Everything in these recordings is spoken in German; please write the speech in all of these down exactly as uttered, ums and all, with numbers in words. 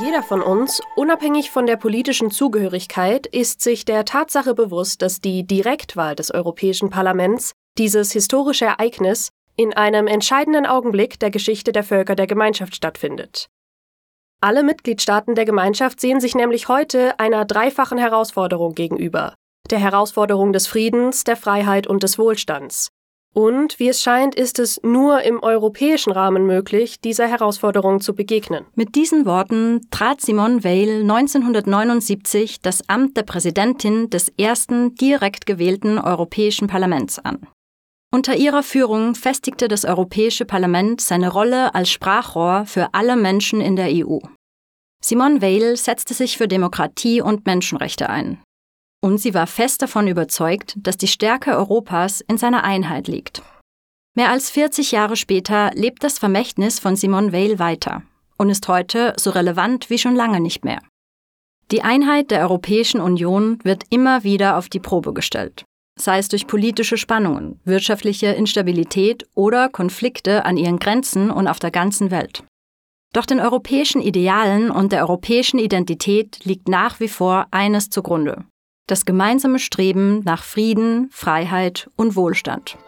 Jeder von uns, unabhängig von der politischen Zugehörigkeit, ist sich der Tatsache bewusst, dass die Direktwahl des Europäischen Parlaments, dieses historische Ereignis, in einem entscheidenden Augenblick der Geschichte der Völker der Gemeinschaft stattfindet. Alle Mitgliedstaaten der Gemeinschaft sehen sich nämlich heute einer dreifachen Herausforderung gegenüber: der Herausforderung des Friedens, der Freiheit und des Wohlstands. Und, wie es scheint, ist es nur im europäischen Rahmen möglich, dieser Herausforderung zu begegnen. Mit diesen Worten trat Simone Veil neunzehnhundertneunundsiebzig das Amt der Präsidentin des ersten direkt gewählten Europäischen Parlaments an. Unter ihrer Führung festigte das Europäische Parlament seine Rolle als Sprachrohr für alle Menschen in der E U. Simone Veil setzte sich für Demokratie und Menschenrechte ein. Und sie war fest davon überzeugt, dass die Stärke Europas in seiner Einheit liegt. Mehr als vierzig Jahre später lebt das Vermächtnis von Simone Veil weiter und ist heute so relevant wie schon lange nicht mehr. Die Einheit der Europäischen Union wird immer wieder auf die Probe gestellt, sei es durch politische Spannungen, wirtschaftliche Instabilität oder Konflikte an ihren Grenzen und auf der ganzen Welt. Doch den europäischen Idealen und der europäischen Identität liegt nach wie vor eines zugrunde: das gemeinsame Streben nach Frieden, Freiheit und Wohlstand.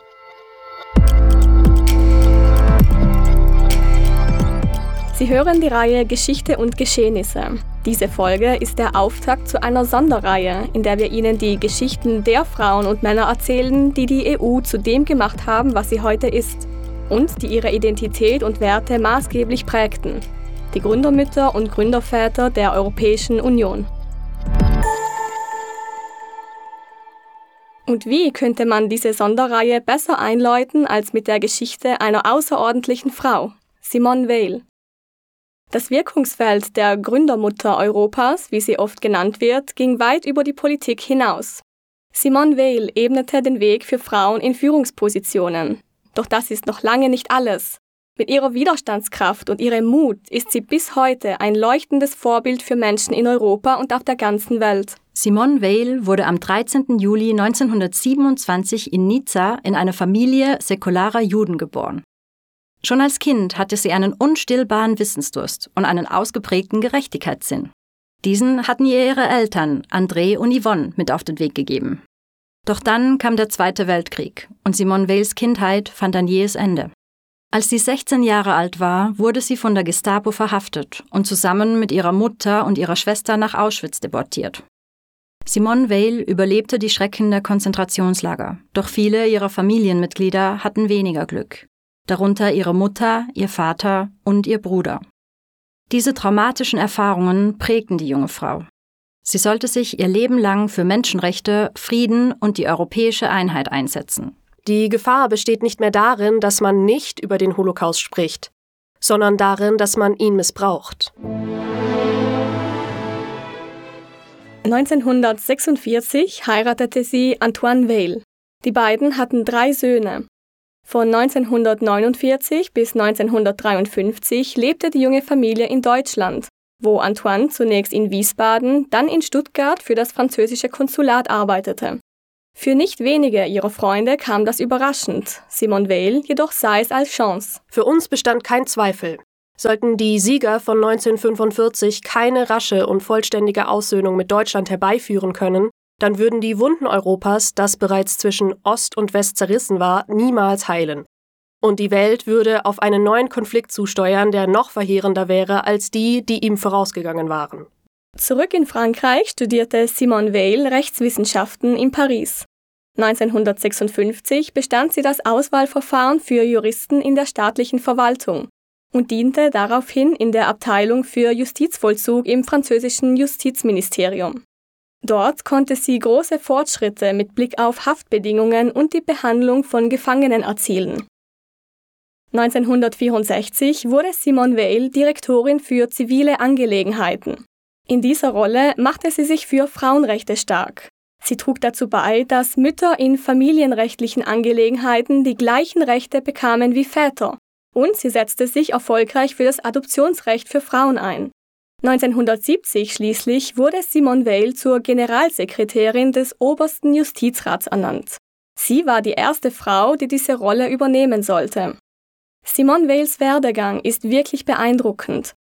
Sie hören die Reihe Geschichte und Geschehnisse. Diese Folge ist der Auftakt zu einer Sonderreihe, in der wir Ihnen die Geschichten der Frauen und Männer erzählen, die die E U zu dem gemacht haben, was sie heute ist, und die ihre Identität und Werte maßgeblich prägten. Die Gründermütter und Gründerväter der Europäischen Union. Und wie könnte man diese Sonderreihe besser einläuten als mit der Geschichte einer außerordentlichen Frau, Simone Veil? Das Wirkungsfeld der Gründermutter Europas, wie sie oft genannt wird, ging weit über die Politik hinaus. Simone Veil ebnete den Weg für Frauen in Führungspositionen. Doch das ist noch lange nicht alles. Mit ihrer Widerstandskraft und ihrem Mut ist sie bis heute ein leuchtendes Vorbild für Menschen in Europa und auf der ganzen Welt. Simone Veil wurde am dreizehnten Juli neunzehnhundertsiebenundzwanzig in Nizza in eine Familie säkularer Juden geboren. Schon als Kind hatte sie einen unstillbaren Wissensdurst und einen ausgeprägten Gerechtigkeitssinn. Diesen hatten ihr ihre Eltern, André und Yvonne, mit auf den Weg gegeben. Doch dann kam der Zweite Weltkrieg und Simone Veils Kindheit fand ein jähes Ende. Als sie sechzehn Jahre alt war, wurde sie von der Gestapo verhaftet und zusammen mit ihrer Mutter und ihrer Schwester nach Auschwitz deportiert. Simone Veil überlebte die Schrecken der Konzentrationslager, doch viele ihrer Familienmitglieder hatten weniger Glück, darunter ihre Mutter, ihr Vater und ihr Bruder. Diese traumatischen Erfahrungen prägten die junge Frau. Sie sollte sich ihr Leben lang für Menschenrechte, Frieden und die europäische Einheit einsetzen. Die Gefahr besteht nicht mehr darin, dass man nicht über den Holocaust spricht, sondern darin, dass man ihn missbraucht. neunzehnhundertsechsundvierzig heiratete sie Antoine Veil. Die beiden hatten drei Söhne. Von neunzehnhundertneunundvierzig bis neunzehnhundertdreiundfünfzig lebte die junge Familie in Deutschland, wo Antoine zunächst in Wiesbaden, dann in Stuttgart für das französische Konsulat arbeitete. Für nicht wenige ihrer Freunde kam das überraschend, Simone Veil jedoch sah es als Chance. Für uns bestand kein Zweifel. Sollten die Sieger von neunzehnhundertfünfundvierzig keine rasche und vollständige Aussöhnung mit Deutschland herbeiführen können, dann würden die Wunden Europas, das bereits zwischen Ost und West zerrissen war, niemals heilen. Und die Welt würde auf einen neuen Konflikt zusteuern, der noch verheerender wäre als die, die ihm vorausgegangen waren. Zurück in Frankreich studierte Simone Veil Rechtswissenschaften in Paris. neunzehnhundertsechsundfünfzig bestand sie das Auswahlverfahren für Juristen in der staatlichen Verwaltung und diente daraufhin in der Abteilung für Justizvollzug im französischen Justizministerium. Dort konnte sie große Fortschritte mit Blick auf Haftbedingungen und die Behandlung von Gefangenen erzielen. neunzehnhundertvierundsechzig wurde Simone Veil Direktorin für zivile Angelegenheiten. In dieser Rolle machte sie sich für Frauenrechte stark. Sie trug dazu bei, dass Mütter in familienrechtlichen Angelegenheiten die gleichen Rechte bekamen wie Väter. Und sie setzte sich erfolgreich für das Adoptionsrecht für Frauen ein. neunzehnhundertsiebzig schließlich wurde Simone Veil zur Generalsekretärin des Obersten Justizrats ernannt. Sie war die erste Frau, die diese Rolle übernehmen sollte. Simone Veils Werdegang ist wirklich beeindruckend.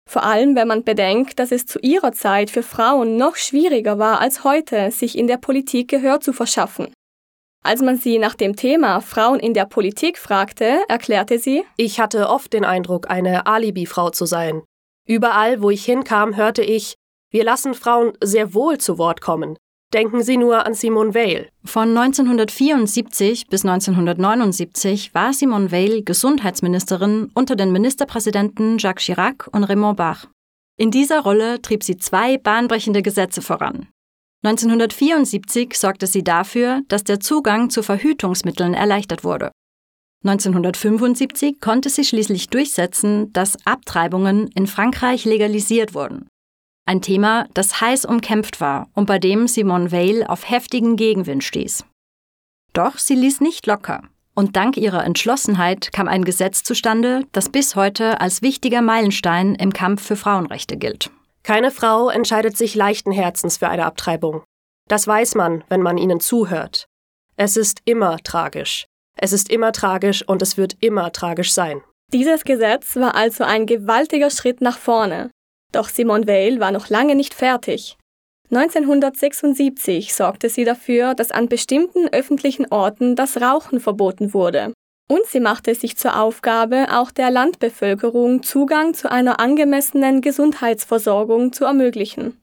Vor allem, wenn man bedenkt, dass es zu ihrer Zeit für Frauen noch schwieriger war als heute, sich in der Politik Gehör zu verschaffen. Als man sie nach dem Thema Frauen in der Politik fragte, erklärte sie: Ich hatte oft den Eindruck, eine Alibi-Frau zu sein. Überall, wo ich hinkam, hörte ich, wir lassen Frauen sehr wohl zu Wort kommen. Denken Sie nur an Simone Veil. Von neunzehnhundertvierundsiebzig bis neunzehnhundertneunundsiebzig war Simone Veil Gesundheitsministerin unter den Ministerpräsidenten Jacques Chirac und Raymond Barre. In dieser Rolle trieb sie zwei bahnbrechende Gesetze voran. neunzehnhundertvierundsiebzig sorgte sie dafür, dass der Zugang zu Verhütungsmitteln erleichtert wurde. neunzehnhundertfünfundsiebzig konnte sie schließlich durchsetzen, dass Abtreibungen in Frankreich legalisiert wurden. Ein Thema, das heiß umkämpft war und bei dem Simone Veil auf heftigen Gegenwind stieß. Doch sie ließ nicht locker. Und dank ihrer Entschlossenheit kam ein Gesetz zustande, das bis heute als wichtiger Meilenstein im Kampf für Frauenrechte gilt. Keine Frau entscheidet sich leichten Herzens für eine Abtreibung. Das weiß man, wenn man ihnen zuhört. Es ist immer tragisch. Es ist immer tragisch und es wird immer tragisch sein. Dieses Gesetz war also ein gewaltiger Schritt nach vorne. Doch Simone Veil war noch lange nicht fertig. neunzehnhundertsechsundsiebzig sorgte sie dafür, dass an bestimmten öffentlichen Orten das Rauchen verboten wurde. Und sie machte sich zur Aufgabe, auch der Landbevölkerung Zugang zu einer angemessenen Gesundheitsversorgung zu ermöglichen.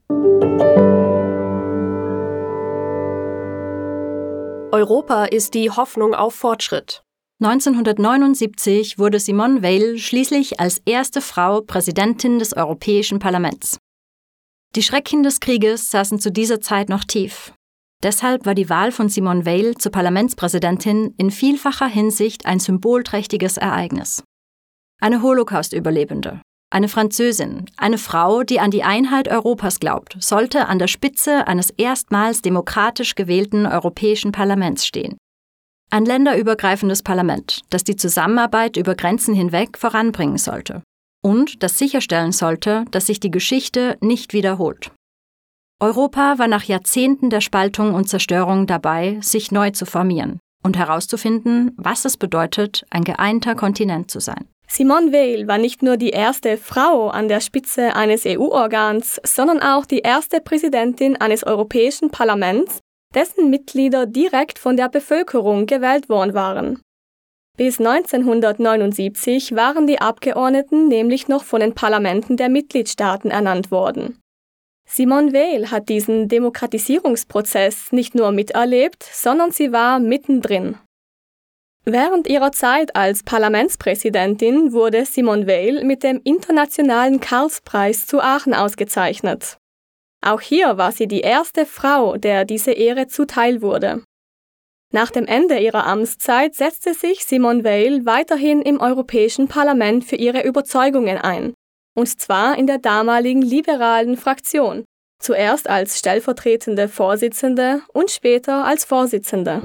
Europa ist die Hoffnung auf Fortschritt. neunzehnhundertneunundsiebzig wurde Simone Veil schließlich als erste Frau Präsidentin des Europäischen Parlaments. Die Schrecken des Krieges saßen zu dieser Zeit noch tief. Deshalb war die Wahl von Simone Veil zur Parlamentspräsidentin in vielfacher Hinsicht ein symbolträchtiges Ereignis. Eine Holocaust-Überlebende, eine Französin, eine Frau, die an die Einheit Europas glaubt, sollte an der Spitze eines erstmals demokratisch gewählten Europäischen Parlaments stehen. Ein länderübergreifendes Parlament, das die Zusammenarbeit über Grenzen hinweg voranbringen sollte und das sicherstellen sollte, dass sich die Geschichte nicht wiederholt. Europa war nach Jahrzehnten der Spaltung und Zerstörung dabei, sich neu zu formieren und herauszufinden, was es bedeutet, ein geeinter Kontinent zu sein. Simone Veil war nicht nur die erste Frau an der Spitze eines E U-Organs, sondern auch die erste Präsidentin eines Europäischen Parlaments, dessen Mitglieder direkt von der Bevölkerung gewählt worden waren. Bis neunzehnhundertneunundsiebzig waren die Abgeordneten nämlich noch von den Parlamenten der Mitgliedstaaten ernannt worden. Simone Veil hat diesen Demokratisierungsprozess nicht nur miterlebt, sondern sie war mittendrin. Während ihrer Zeit als Parlamentspräsidentin wurde Simone Veil mit dem Internationalen Karlspreis zu Aachen ausgezeichnet. Auch hier war sie die erste Frau, der diese Ehre zuteil wurde. Nach dem Ende ihrer Amtszeit setzte sich Simone Veil weiterhin im Europäischen Parlament für ihre Überzeugungen ein, und zwar in der damaligen liberalen Fraktion, zuerst als stellvertretende Vorsitzende und später als Vorsitzende.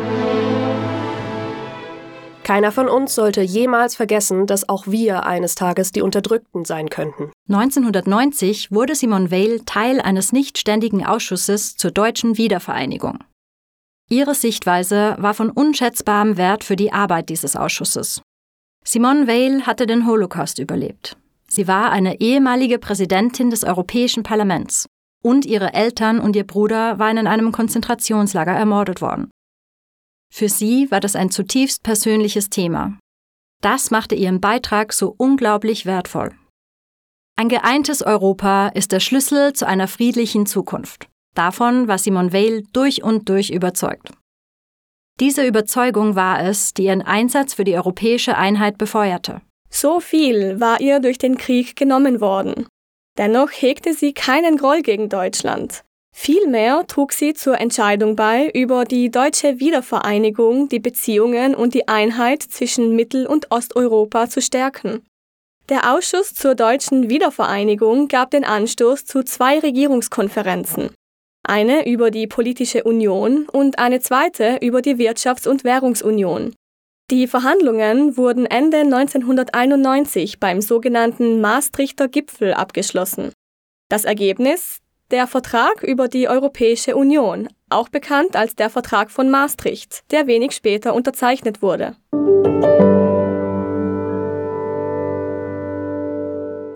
Keiner von uns sollte jemals vergessen, dass auch wir eines Tages die Unterdrückten sein könnten. neunzehnhundertneunzig wurde Simone Veil Teil eines nichtständigen Ausschusses zur deutschen Wiedervereinigung. Ihre Sichtweise war von unschätzbarem Wert für die Arbeit dieses Ausschusses. Simone Veil hatte den Holocaust überlebt. Sie war eine ehemalige Präsidentin des Europäischen Parlaments und ihre Eltern und ihr Bruder waren in einem Konzentrationslager ermordet worden. Für sie war das ein zutiefst persönliches Thema. Das machte ihren Beitrag so unglaublich wertvoll. Ein geeintes Europa ist der Schlüssel zu einer friedlichen Zukunft. Davon war Simone Veil durch und durch überzeugt. Diese Überzeugung war es, die ihren Einsatz für die europäische Einheit befeuerte. So viel war ihr durch den Krieg genommen worden. Dennoch hegte sie keinen Groll gegen Deutschland. Vielmehr trug sie zur Entscheidung bei, über die deutsche Wiedervereinigung die Beziehungen und die Einheit zwischen Mittel- und Osteuropa zu stärken. Der Ausschuss zur deutschen Wiedervereinigung gab den Anstoß zu zwei Regierungskonferenzen. Eine über die politische Union und eine zweite über die Wirtschafts- und Währungsunion. Die Verhandlungen wurden Ende neunzehnhunderteinundneunzig beim sogenannten Maastrichter Gipfel abgeschlossen. Das Ergebnis? Der Vertrag über die Europäische Union, auch bekannt als der Vertrag von Maastricht, der wenig später unterzeichnet wurde.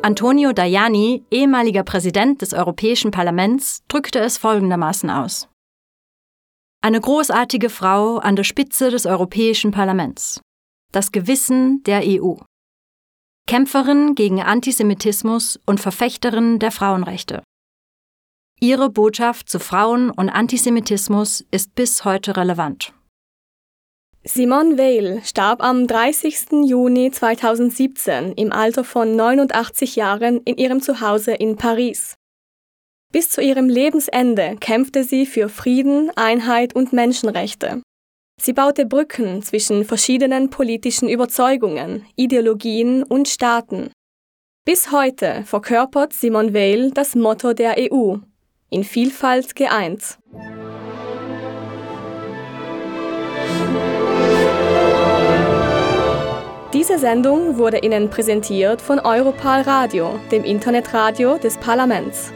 Antonio Tajani, ehemaliger Präsident des Europäischen Parlaments, drückte es folgendermaßen aus. Eine großartige Frau an der Spitze des Europäischen Parlaments. Das Gewissen der E U. Kämpferin gegen Antisemitismus und Verfechterin der Frauenrechte. Ihre Botschaft zu Frauen und Antisemitismus ist bis heute relevant. Simone Veil starb am dreißigsten Juni zweitausendsiebzehn im Alter von neunundachtzig Jahren in ihrem Zuhause in Paris. Bis zu ihrem Lebensende kämpfte sie für Frieden, Einheit und Menschenrechte. Sie baute Brücken zwischen verschiedenen politischen Überzeugungen, Ideologien und Staaten. Bis heute verkörpert Simone Veil das Motto der E U: in Vielfalt geeint. Diese Sendung wurde Ihnen präsentiert von Europal Radio, dem Internetradio des Parlaments.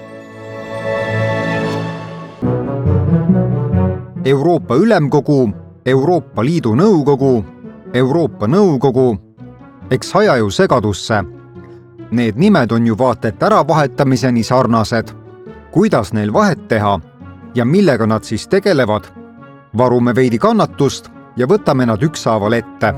Euroopa Ülemkogu, Euroopa Liidu Nõukogu, Euroopa Nõukogu, eks aja ju segadusse. Need nimed on ju vaata et äravahetamiseni sarnased. Kuidas neil vahet teha ja millega nad siis tegelevad? Varume veidi kannatust ja võtame nad ükshaaval ette.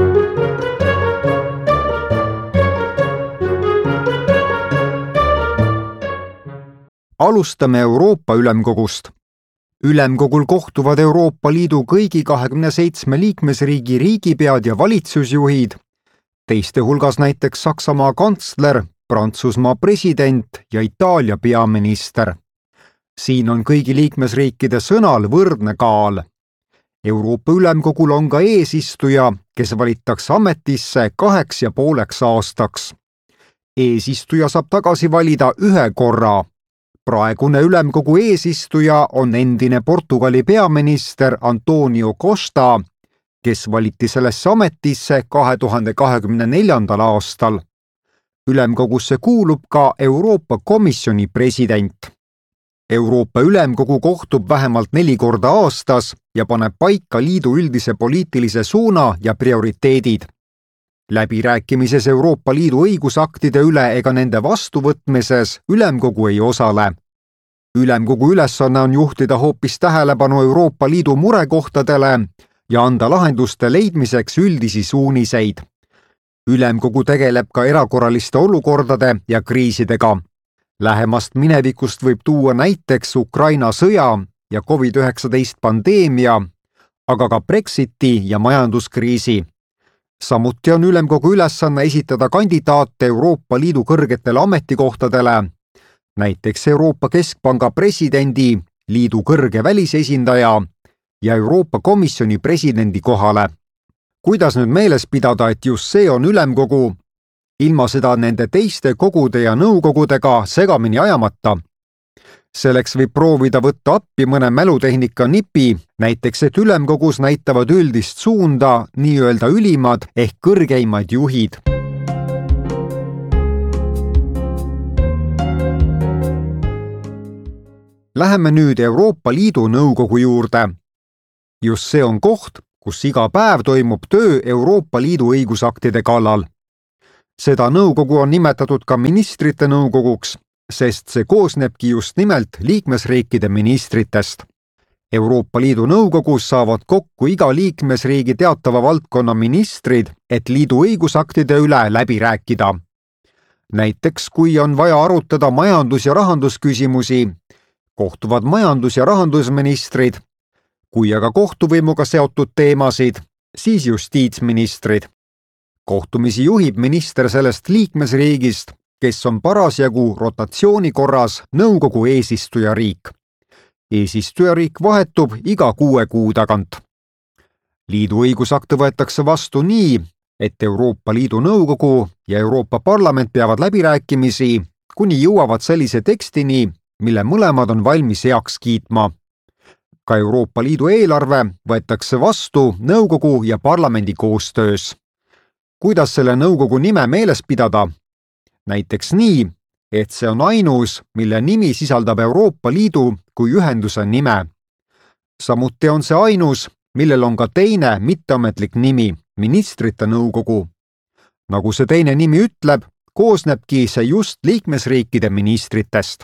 Alustame Euroopa Ülemkogust. Ülemkogul kohtuvad Euroopa Liidu kõigi kahekümne seitsme liikmesriigi riigipead ja valitsusjuhid, teiste hulgas näiteks Saksamaa kantsler, Prantsusmaa president ja Itaalia peaminister. Siin on kõigi liikmesriikide sõnal võrdne kaal. Euroopa Ülemkogul on ka eesistuja, kes valitakse ametisse kaheks ja pooleks aastaks. Eesistuja saab tagasi valida ühe korra. Praegune Ülemkogu eesistuja on endine Portugali peaminister Antonio Costa, kes valiti sellesse ametisse kahe tuhande kahekümne neljandal aastal. Ülemkogusse kuulub ka Euroopa Komisjoni president. Euroopa Ülemkogu kohtub vähemalt neli korda aastas ja paneb paika liidu üldise poliitilise suuna ja prioriteedid. Läbirääkimises Euroopa Liidu õigusaktide üle ega nende vastuvõtmises Ülemkogu ei osale. Ülemkogu ülesanne on juhtida hoopis tähelepanu Euroopa Liidu murekohtadele ja anda lahenduste leidmiseks üldisi suuniseid. Ülemkogu tegeleb ka erakorraliste olukordade ja kriisidega. Lähemast minevikust võib tuua näiteks Ukraina sõja ja covid üheksateist pandeemia, aga ka Brexiti ja majanduskriisi. Samuti on Ülemkogu ülesanne esitada kandidaate Euroopa Liidu kõrgetele ametikohtadele, näiteks Euroopa Keskpanga presidendi, liidu kõrge välisesindaja ja Euroopa Komisjoni presidendi kohale. Kuidas nüüd meeles pidada, et just see on Ülemkogu, ilma seda nende teiste kogude ja nõukogudega segamini ajamata? Selleks võib proovida võtta appi mõne mälutehnika nipi, näiteks et Ülemkogus näitavad üldist suunda nii-öelda ülimad ehk kõrgeimad juhid. Läheme nüüd Euroopa Liidu Nõukogu juurde. Just see on koht, kus iga päev toimub töö Euroopa Liidu õigusaktide kallal. Seda nõukogu on nimetatud ka ministrite nõukoguks, sest see koosnebki just nimelt liikmesriikide ministritest. Euroopa Liidu Nõukogus saavad kokku iga liikmesriigi teatava valdkonna ministrid, et liidu õigusaktide üle läbi rääkida. Näiteks, kui on vaja arutada majandus- ja rahandusküsimusi, kohtuvad majandus- ja rahandusministrid, kui aga kohtuvõimuga seotud teemasid, siis justiitsministrid. Kohtumisi juhib minister sellest liikmesriigist, kes on parasjagu rotatsiooni korras nõukogu eesistujariik. Eesistujariik vahetub iga kuue kuu tagant. Liidu õigusakte võetakse vastu nii, et Euroopa Liidu Nõukogu ja Euroopa Parlament peavad läbirääkimisi, kuni jõuavad sellise tekstini, mille mõlemad on valmis heaks kiitma. Ka Euroopa Liidu eelarve võetakse vastu nõukogu ja parlamendi koostöös. Kuidas selle nõukogu nime meeles pidada? Näiteks nii, et see on ainus, mille nimi sisaldab Euroopa Liidu kui ühenduse nime. Samuti on see ainus, millel on ka teine mitteametlik nimi, ministrite nõukogu. Nagu see teine nimi ütleb, koosnebki see just liikmesriikide ministritest.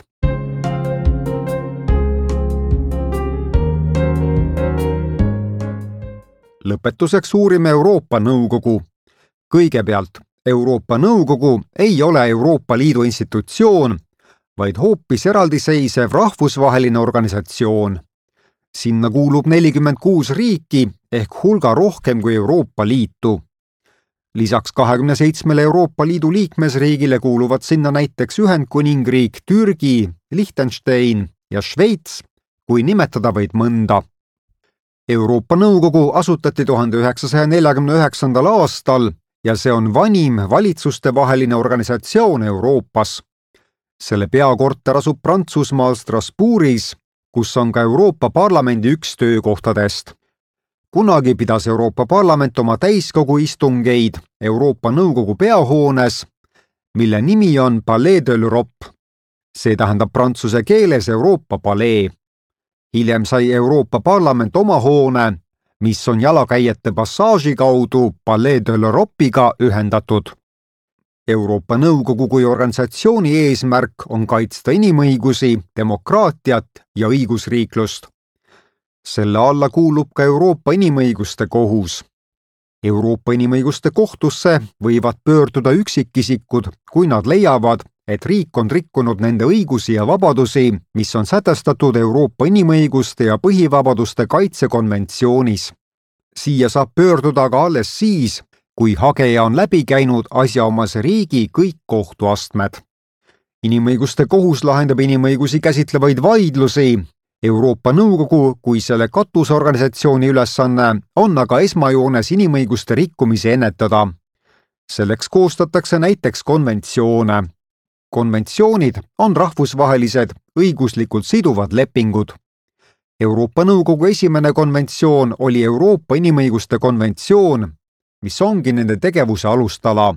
Lõpetuseks uurime Euroopa Nõukogu. Kõigepealt, Euroopa Nõukogu ei ole Euroopa Liidu institutsioon, vaid hoopis eraldiseisev rahvusvaheline organisatsioon. Sinna kuulub nelikümmend kuus riiki ehk hulga rohkem kui Euroopa Liitu. Lisaks kahekümne seitsmele Euroopa Liidu liikmesriigile kuuluvad sinna näiteks Ühendkuningriik, Türgi, Liechtenstein ja Šveits, kui nimetada vaid mõnda. Euroopa Nõukogu asutati tuhande üheksasaja neljakümne üheksandal aastal ja see on vanim valitsustevaheline organisatsioon Euroopas. Selle peakorter asub Prantsusmaal Strasbourgis, kus on ka Euroopa Parlamendi üks töökohtadest. Kunagi pidas Euroopa Parlament oma täiskogu istungeid Euroopa Nõukogu peahoones, mille nimi on Palais de l'Europe. See tähendab prantsuse keeles Euroopa palee. Hiljem sai Euroopa Parlament oma hoone, mis on jalakäijate passaaži kaudu Palais de l'Europe'iga ühendatud. Euroopa Nõukogu kui organisatsiooni eesmärk on kaitsta inimõigusi, demokraatiat ja õigusriiklust. Selle alla kuulub ka Euroopa Inimõiguste Kohus. Euroopa Inimõiguste Kohtusse võivad pöörduda üksikisikud, kui nad leiavad, et riik on rikkunud nende õigusi ja vabadusi, mis on sätestatud Euroopa Inimõiguste ja põhivabaduste kaitsekonventsioonis. Siia saab pöörduda ka alles siis, kui hageja on läbi käinud asjaomase riigi kõik kohtuastmed. Inimõiguste Kohus lahendab inimõigusi käsitlevaid vaidlusi. Euroopa Nõukogu kui selle katusorganisatsiooni ülesanne on aga esmajoones inimõiguste rikkumisi ennetada. Selleks koostatakse näiteks konventsioone. Konventsioonid on rahvusvahelised, õiguslikult siduvad lepingud. Euroopa Nõukogu esimene konventsioon oli Euroopa Inimõiguste konventsioon, mis ongi nende tegevuse alustala.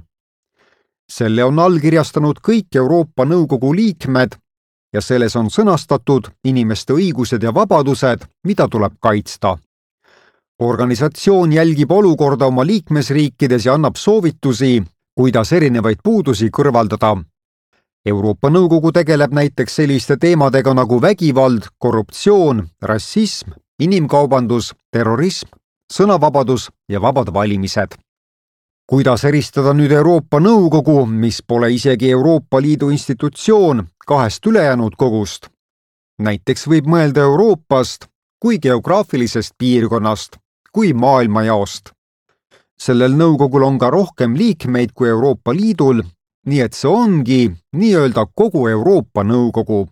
Selle on allkirjastanud kõik Euroopa Nõukogu liikmed ja selles on sõnastatud inimeste õigused ja vabadused, mida tuleb kaitsta. Organisatsioon jälgib olukorda oma liikmesriikides ja annab soovitusi, kuidas erinevaid puudusi kõrvaldada. Euroopa Nõukogu tegeleb näiteks selliste teemadega nagu vägivald, korruptsioon, rassism, inimkaubandus, terrorism, sõnavabadus ja vabad valimised. Kuidas eristada nüüd Euroopa Nõukogu, mis pole isegi Euroopa Liidu institutsioon, kahest ülejäänud kogust? Näiteks võib mõelda Euroopast kui geograafilisest piirkonnast, kui maailmajaost. Sellel nõukogul on ka rohkem liikmeid kui Euroopa Liidul, nii et see ongi nii-öelda kogu Euroopa Nõukogu.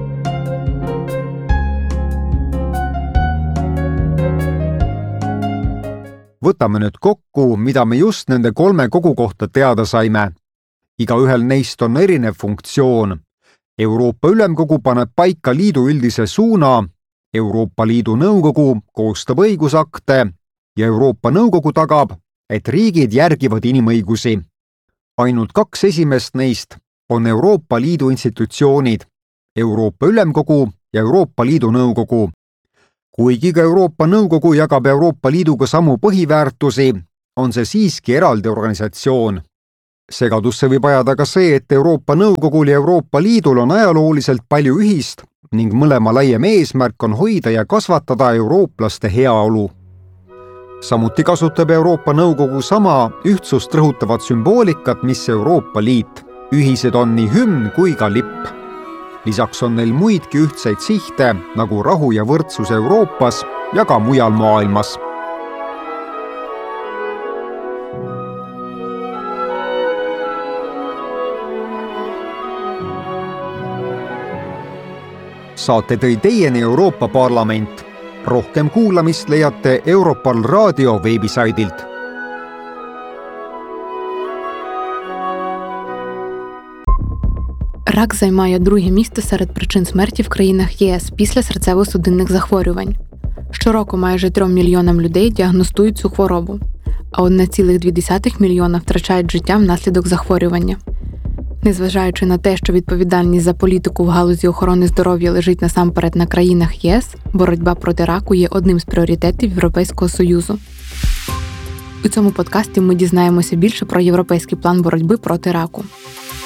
Võtame nüüd kokku, mida me just nende kolme kogu kohta teada saime. Igaühel neist on erinev funktsioon. Euroopa Ülemkogu paneb paika liidu üldise suuna, Euroopa Liidu Nõukogu koostab õigusakte ja Euroopa Nõukogu tagab, et riigid järgivad inimõigusi. Ainult kaks esimest neist on Euroopa Liidu institutsioonid, Euroopa Ülemkogu ja Euroopa Liidu Nõukogu. Kuigi ka Euroopa Nõukogu jagab Euroopa Liiduga samu põhiväärtusi, on see siiski eraldi organisatsioon. Segadusse võib ajada ka see, et Euroopa Nõukogul ja Euroopa Liidul on ajalooliselt palju ühist ning mõlema laiem eesmärk on hoida ja kasvatada eurooplaste heaolu. Samuti kasutab Euroopa Nõukogu sama ühtsust rõhutavat sümboolikat, mis Euroopa Liit. Ühised on nii hümn kui ka lipp. Lisaks on neil muidki ühtseid sihte nagu rahu ja võrdsus Euroopas ja ka mujal maailmas. Saate tõi teieni Euroopa Parlament. Rohkem kuulamist leiate Europarl raadio veebisaidilt. Рак займає друге місце серед причин смерті в країнах ЄС після серцево-судинних захворювань. Щороку майже трьом мільйонам людей діагностують цю хворобу, а одне цілих дві десятих мільйона втрачають життя внаслідок захворювання. Незважаючи на те, що відповідальність за політику в галузі охорони здоров'я лежить насамперед на країнах ЄС, боротьба проти раку є одним з пріоритетів Європейського Союзу. У цьому подкасті ми дізнаємося більше про європейський план боротьби проти раку.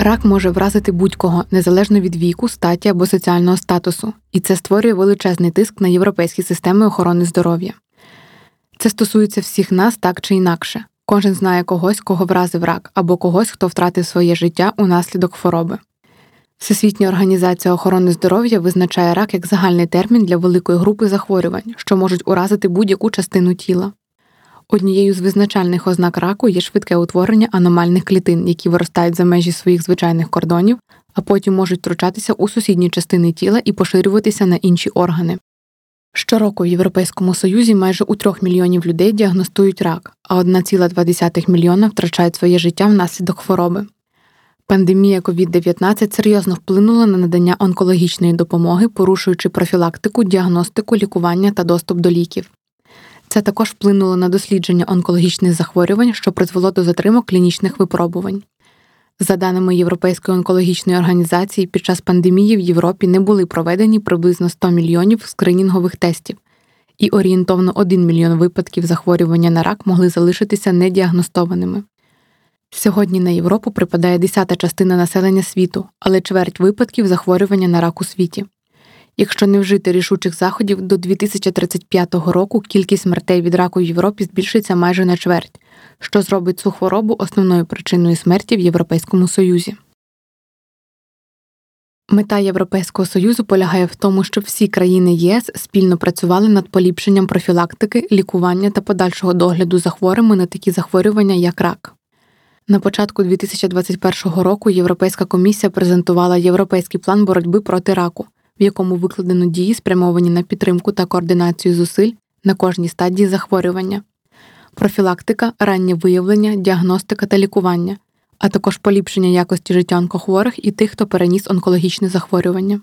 Рак може вразити будь-кого, незалежно від віку, статі або соціального статусу, і це створює величезний тиск на європейські системи охорони здоров'я. Це стосується всіх нас так чи інакше. Кожен знає когось, кого вразив рак, або когось, хто втратив своє життя унаслідок хвороби. Всесвітня організація охорони здоров'я визначає рак як загальний термін для великої групи захворювань, що можуть уразити будь-яку частину тіла. Однією з визначальних ознак раку є швидке утворення аномальних клітин, які виростають за межі своїх звичайних кордонів, а потім можуть втручатися у сусідні частини тіла і поширюватися на інші органи. Щороку в Європейському Союзі майже у трьох мільйонів людей діагностують рак, а одна ціла дві десятих мільйона втрачають своє життя внаслідок хвороби. Пандемія ковід дев'ятнадцять серйозно вплинула на надання онкологічної допомоги, порушуючи профілактику, діагностику, лікування та доступ до ліків. Це також вплинуло на дослідження онкологічних захворювань, що призвело до затримок клінічних випробувань. За даними Європейської онкологічної організації, під час пандемії в Європі не були проведені приблизно сто мільйонів скринінгових тестів, і орієнтовно один мільйон випадків захворювання на рак могли залишитися недіагностованими. Сьогодні на Європу припадає десята частина населення світу, але чверть випадків захворювання на рак у світі. Якщо не вжити рішучих заходів, до дві тисячі тридцять п'ятого року кількість смертей від раку в Європі збільшиться майже на чверть, що зробить цю хворобу основною причиною смерті в Європейському Союзі. Мета Європейського Союзу полягає в тому, щоб всі країни ЄС спільно працювали над поліпшенням профілактики, лікування та подальшого догляду за хворими на такі захворювання, як рак. На початку дві тисячі двадцять першого року Європейська комісія презентувала Європейський план боротьби проти раку, в якому викладено дії, спрямовані на підтримку та координацію зусиль на кожній стадії захворювання. Профілактика, раннє виявлення, діагностика та лікування, а також поліпшення якості життя онкохворих і тих, хто переніс онкологічне захворювання.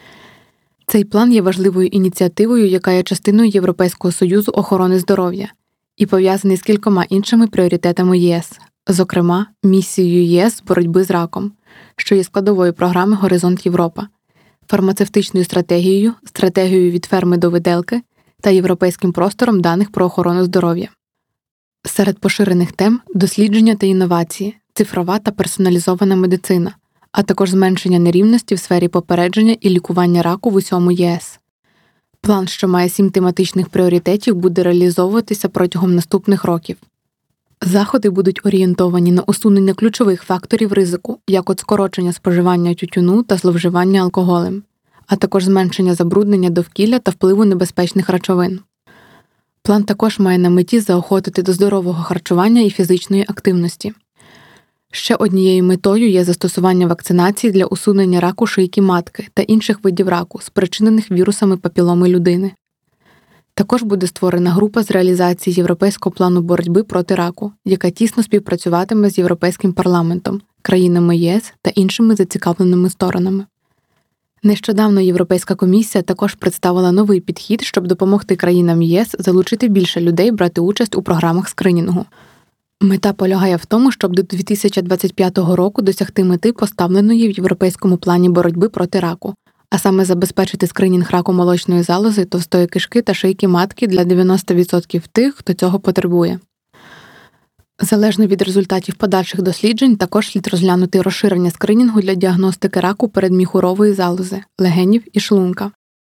Цей план є важливою ініціативою, яка є частиною Європейського Союзу охорони здоров'я і пов'язаний з кількома іншими пріоритетами ЄС, зокрема, місією ЄС з боротьби з раком, що є складовою програми «Горизонт Європа», фармацевтичною стратегією, стратегією від ферми до виделки та європейським простором даних про охорону здоров'я. Серед поширених тем – дослідження та інновації, цифрова та персоналізована медицина, а також зменшення нерівності в сфері попередження і лікування раку в усьому ЄС. План, що має сім тематичних пріоритетів, буде реалізовуватися протягом наступних років. Заходи будуть орієнтовані на усунення ключових факторів ризику, як от скорочення споживання тютюну та зловживання алкоголем, а також зменшення забруднення довкілля та впливу небезпечних речовин. План також має на меті заохотити до здорового харчування і фізичної активності. Ще однією метою є застосування вакцинації для усунення раку шийки матки та інших видів раку, спричинених вірусами папіломи людини. Також буде створена група з реалізації Європейського плану боротьби проти раку, яка тісно співпрацюватиме з Європейським парламентом, країнами ЄС та іншими зацікавленими сторонами. Нещодавно Європейська комісія також представила новий підхід, щоб допомогти країнам ЄС залучити більше людей брати участь у програмах скринінгу. Мета полягає в тому, щоб до дві тисячі двадцять п'ятого року досягти мети, поставленої в Європейському плані боротьби проти раку, а саме забезпечити скринінг раку молочної залози, товстої кишки та шийки матки для дев'яносто відсотків тих, хто цього потребує. Залежно від результатів подальших досліджень, також слід розглянути розширення скринінгу для діагностики раку передміхурової залози, легенів і шлунка.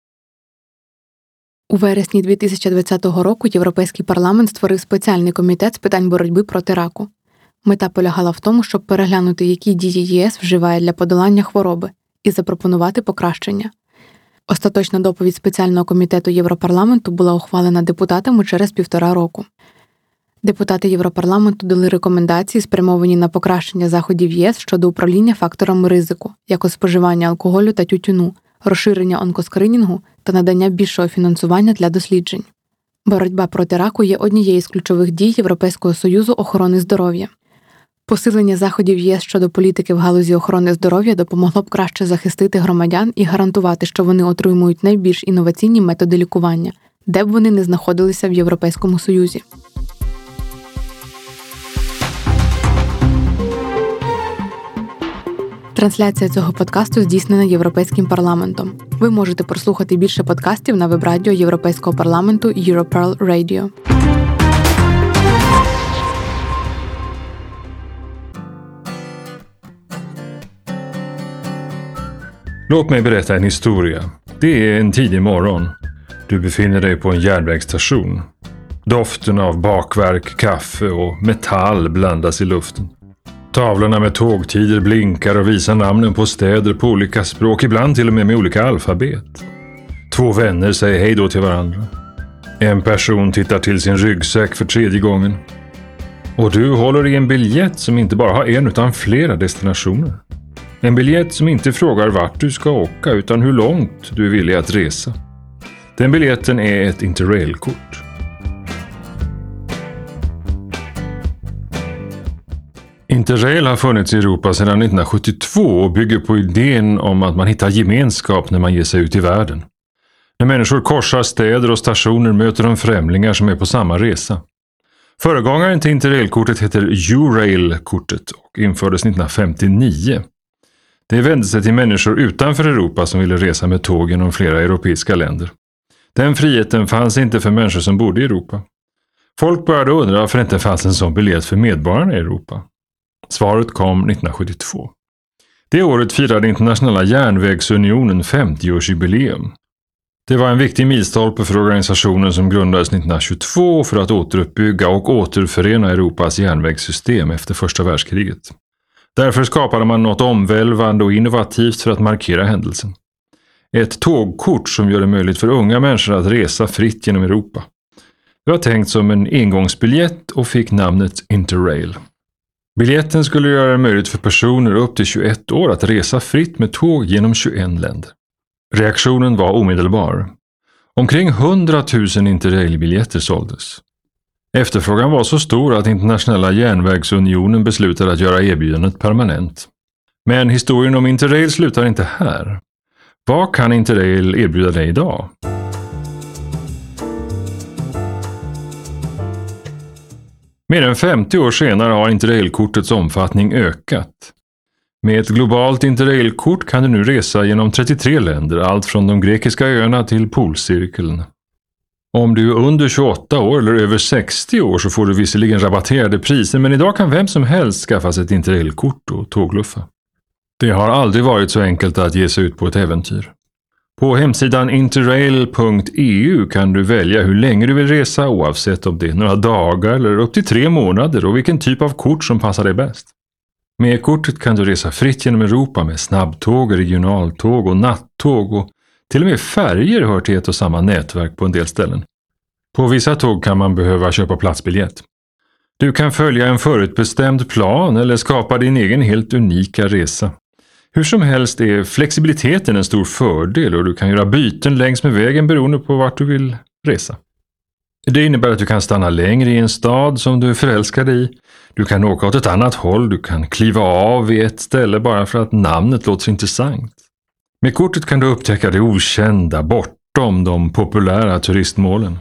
У вересні дві тисячі двадцятого року Європейський парламент створив спеціальний комітет з питань боротьби проти раку. Мета полягала в тому, щоб переглянути, які дії ЄС вживає для подолання хвороби, і запропонувати покращення. Остаточна доповідь спеціального комітету Європарламенту була ухвалена депутатами через півтора року. Депутати Європарламенту дали рекомендації, спрямовані на покращення заходів ЄС щодо управління факторами ризику, як от споживання алкоголю та тютюну, розширення онкоскринінгу та надання більшого фінансування для досліджень. Боротьба проти раку є однією з ключових дій Європейського Союзу охорони здоров'я. Посилення заходів ЄС щодо політики в галузі охорони здоров'я допомогло б краще захистити громадян і гарантувати, що вони отримують найбільш інноваційні методи лікування, де б вони не знаходилися в Європейському Союзі. Трансляція цього подкасту здійснена Європейським парламентом. Ви можете прослухати більше подкастів на веб-радіо Європейського парламенту Europearl Radio. Låt mig berätta en historia. Det är en tidig morgon. Du befinner dig på en järnvägsstation. Doften av bakverk, kaffe och metall blandas i luften. Tavlorna med tågtider blinkar och visar namnen på städer på olika språk, ibland till och med med olika alfabet. Två vänner säger hej då till varandra. En person tittar till sin ryggsäck för tredje gången. Och du håller i en biljett som inte bara har en utan flera destinationer. En biljett som inte frågar vart du ska åka utan hur långt du är villig att resa. Den biljetten är ett Interrail-kort. Interrail har funnits i Europa sedan nittonhundrasjuttiotvå och bygger på idén om att man hittar gemenskap när man ger sig ut i världen. När människor korsar städer och stationer möter de främlingar som är på samma resa. Föregångaren till Interrail-kortet heter Eurail-kortet och infördes nittonhundrafemtionio. Det vände sig till människor utanför Europa som ville resa med tåg genom flera europeiska länder. Den friheten fanns inte för människor som bodde i Europa. Folk började undra varför det inte fanns en sån biljett för medborgarna i Europa. Svaret kom nittonhundrasjuttiotvå. Det året firade Internationella järnvägsunionen femtioårsjubileum. Det var en viktig milstolpe för organisationen som grundades nittonhundratjugotvå för att återuppbygga och återförena Europas järnvägssystem efter första världskriget. Därför skapade man något omvälvande och innovativt för att markera händelsen. Ett tågkort som gör det möjligt för unga människor att resa fritt genom Europa. Det var tänkt som en engångsbiljett och fick namnet Interrail. Biljetten skulle göra det möjligt för personer upp till tjugoett år att resa fritt med tåg genom tjugoett länder. Reaktionen var omedelbar. Omkring hundratusen Interrail-biljetter såldes. Efterfrågan var så stor att Internationella järnvägsunionen beslutade att göra erbjudandet permanent. Men historien om Interrail slutar inte här. Vad kan Interrail erbjuda dig idag? Mer än femtio år senare har Interrail-kortets omfattning ökat. Med ett globalt Interrail-kort kan du nu resa genom trettiotre länder, allt från de grekiska öarna till polcirkeln. Om du är under tjugoåtta år eller över sextio år så får du visserligen rabatterade priser, men idag kan vem som helst skaffa sig ett Interrail-kort och tågluffa. Det har aldrig varit så enkelt att ge sig ut på ett äventyr. På hemsidan interrail punkt e u kan du välja hur länge du vill resa, oavsett om det är några dagar eller upp till tre månader, och vilken typ av kort som passar dig bäst. Med kortet kan du resa fritt genom Europa med snabbtåg, regionaltåg och nattåg, och till och med färger hör till ett och samma nätverk på en del ställen. På vissa tåg kan man behöva köpa platsbiljett. Du kan följa en förutbestämd plan eller skapa din egen helt unika resa. Hur som helst är flexibiliteten en stor fördel, och du kan göra byten längs med vägen beroende på vart du vill resa. Det innebär att du kan stanna längre i en stad som du är förälskad i. Du kan åka åt ett annat håll, du kan kliva av i ett ställe bara för att namnet låter intressant. Med kortet kan du upptäcka det okända bortom de populära turistmålen.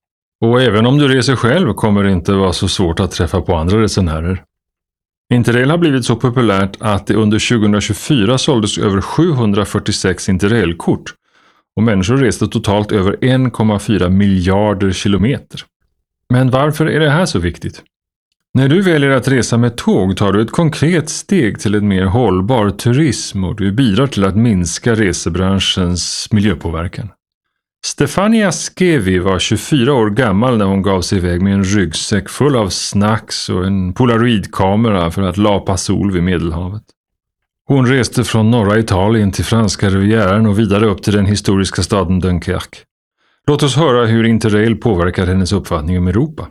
Och även om du reser själv kommer det inte vara så svårt att träffa på andra resenärer. Interrail har blivit så populärt att det under tjugohundratjugofyra såldes över sjuhundrafyrtiosex Interrail-kort, och människor reste totalt över en komma fyra miljarder kilometer. Men varför är det här så viktigt? När du väljer att resa med tåg tar du ett konkret steg till en mer hållbar turism, och du bidrar till att minska resebranschens miljöpåverkan. Stefania Skevi var tjugofyra år gammal när hon gav sig iväg med en ryggsäck full av snacks och en polaroidkamera för att lapa sol vid Medelhavet. Hon reste från norra Italien till franska rivieran och vidare upp till den historiska staden Dunkerque. Låt oss höra hur Interrail påverkar hennes uppfattning om Europa.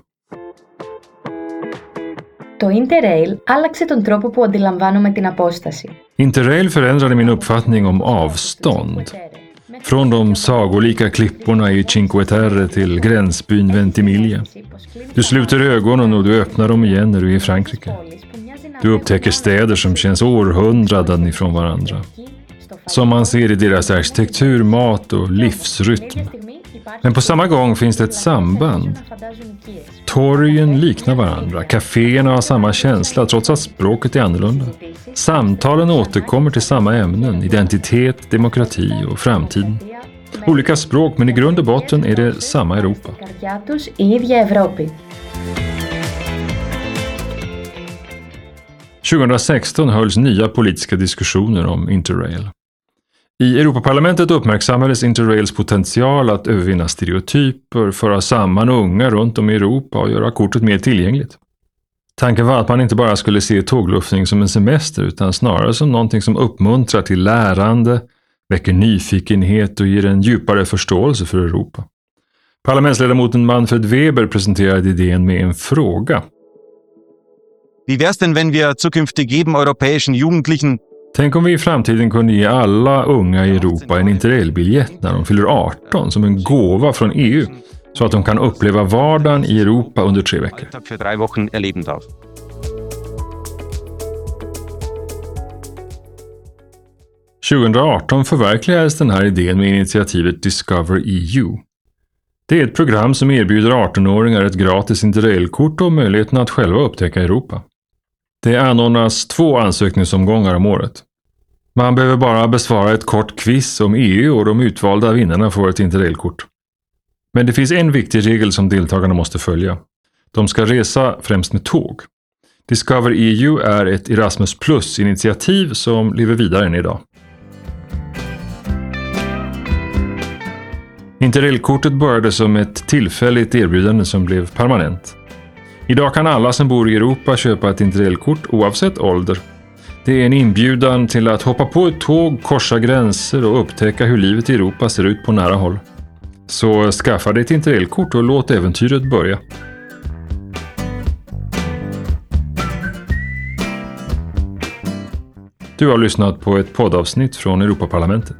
Το Interrail άλλαξε τον τρόπο που αντιλαμβάνομαι την απόσταση. Interrail förändrade min uppfattning om avstånd. Från de sagolika klipporna i Cinque Terre till gränsbyn Ventimiglia. Du sluter ögonen och du öppnar dem igen när du är i Frankrike. Du upptäcker städer som känns århundraden ifrån varandra. Som man ser i deras arkitektur, mat och livsrytm. Men på samma gång finns det ett samband. Torgen liknar varandra, kaféerna har samma känsla trots att språket är annorlunda. Samtalen återkommer till samma ämnen, identitet, demokrati och framtiden. Olika språk, men i grund och botten är det samma Europa. tjugohundrasexton hölls nya politiska diskussioner om Interrail. I Europaparlamentet uppmärksammades Interrails potential att övervinna stereotyper, föra samman unga runt om i Europa och göra kortet mer tillgängligt. Tanken var att man inte bara skulle se tågluffning som en semester utan snarare som någonting som uppmuntrar till lärande, väcker nyfikenhet och ger en djupare förståelse för Europa. Parlamentsledamoten Manfred Weber presenterade idén med en fråga. Wie wär's denn, wenn wir zukünftig jedem europäischen Jugendlichen... Tänk om vi i framtiden kunde ge alla unga i Europa en Interrail-biljett när de fyller arton som en gåva från E U, så att de kan uppleva vardagen i Europa under tre veckor. tjugoarton förverkligades den här idén med initiativet Discover E U. Det är ett program som erbjuder arton-åringar ett gratis Interrail-kort och möjligheten att själva upptäcka Europa. Det anordnas två ansökningsomgångar om året. Man behöver bara besvara ett kort quiz om E U och de utvalda vinnarna får ett Interrail-kort. Men det finns en viktig regel som deltagarna måste följa. De ska resa främst med tåg. Discover E U är ett Erasmus Plus-initiativ som lever vidare än idag. Interrail-kortet började som ett tillfälligt erbjudande som blev permanent. Idag kan alla som bor i Europa köpa ett Interrail-kort oavsett ålder. Det är en inbjudan till att hoppa på ett tåg, korsa gränser och upptäcka hur livet i Europa ser ut på nära håll. Så skaffa dig ett Interrail-kort och låt äventyret börja. Du har lyssnat på ett poddavsnitt från Europaparlamentet.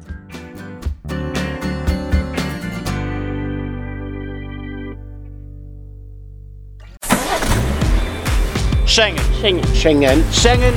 Schengen. Schengen. Schengen. Schengen.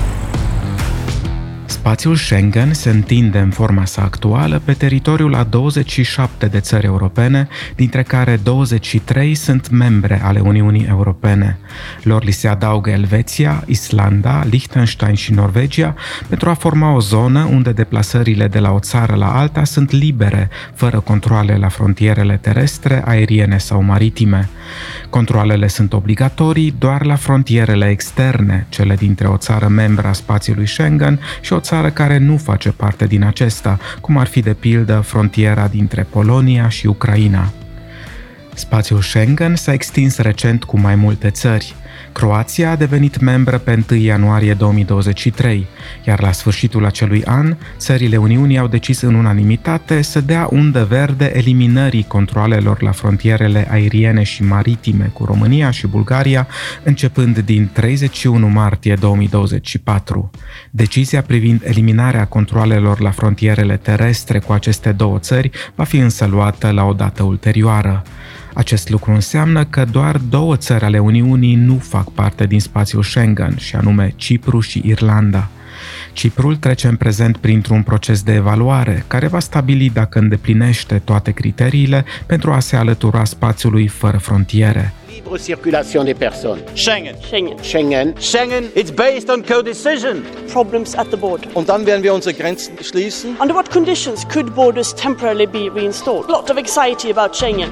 Spațiul Schengen se întinde în forma sa actuală pe teritoriul a douăzeci și șapte de țări europene, dintre care douăzeci și trei sunt membre ale Uniunii Europene. Lor li se adaugă Elveția, Islanda, Liechtenstein și Norvegia pentru a forma o zonă unde deplasările de la o țară la alta sunt libere, fără controale la frontierele terestre, aeriene sau maritime. Controalele sunt obligatorii doar la frontierele externe, cele dintre o țară membră a spațiului Schengen și o țară care nu face parte din acesta, cum ar fi de pildă frontiera dintre Polonia și Ucraina. Spațiul Schengen s-a extins recent cu mai multe țări. Croația a devenit membră pe întâi ianuarie două mii douăzeci și trei, iar la sfârșitul acelui an, țările Uniunii au decis în unanimitate să dea undă verde eliminării controalelor la frontierele aeriene și maritime cu România și Bulgaria, începând din treizeci și unu martie două mii douăzeci și patru. Decizia privind eliminarea controalelor la frontierele terestre cu aceste două țări va fi însă luată la o dată ulterioară. Acest lucru înseamnă că doar două țări ale Uniunii nu fac parte din spațiul Schengen, și anume Cipru și Irlanda. Ciprul trece în prezent printr-un proces de evaluare care va stabili dacă îndeplinește toate criteriile pentru a se alătura spațiului fără frontiere. Libre circulation des personnes. Schengen. Schengen. Schengen. Schengen. It's based on co-decision. Problems at the border. Und dann werden wir unsere Grenzen schließen. Under what conditions could borders temporarily be reinstalled? A lot of anxiety about Schengen.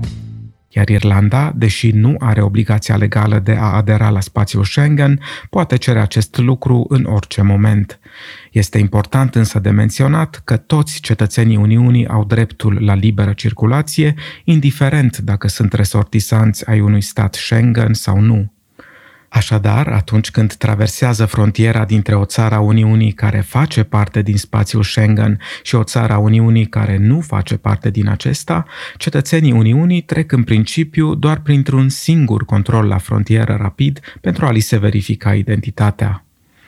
Iar Irlanda, deși nu are obligația legală de a adera la spațiul Schengen, poate cere acest lucru în orice moment. Este important însă de menționat că toți cetățenii Uniunii au dreptul la liberă circulație, indiferent dacă sunt resortisanți ai unui stat Schengen sau nu. Așadar, atunci când traversează frontiera dintre o țară a Uniunii care face parte din spațiul Schengen și o țară a Uniunii care nu face parte din acesta, cetățenii Uniunii trec în principiu doar printr-un singur control la frontieră rapid pentru a li se verifica identitatea.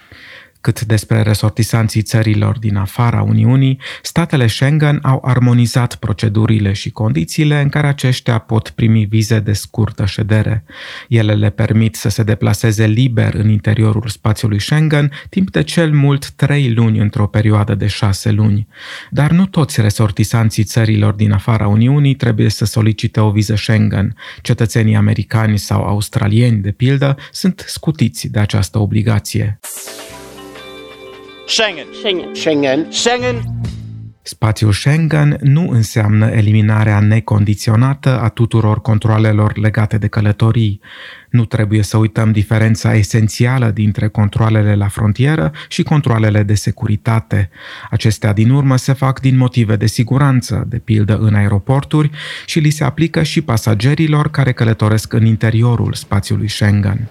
Cât despre resortisanții țărilor din afara Uniunii, statele Schengen au armonizat procedurile și condițiile în care aceștia pot primi vize de scurtă ședere. Ele le permit să se deplaseze liber în interiorul spațiului Schengen timp de cel mult trei luni într-o perioadă de șase luni. Dar nu toți resortisanții țărilor din afara Uniunii trebuie să solicite o viză Schengen. Cetățenii americani sau australieni, de pildă, sunt scutiți de această obligație. Schengen. Schengen. Schengen. Schengen. Spațiul Schengen nu înseamnă eliminarea necondiționată a tuturor controalelor legate de călătorii. Nu trebuie să uităm diferența esențială dintre controalele la frontieră și controalele de securitate. Acestea din urmă se fac din motive de siguranță, de pildă în aeroporturi, și li se aplică și pasagerilor care călătoresc în interiorul spațiului Schengen.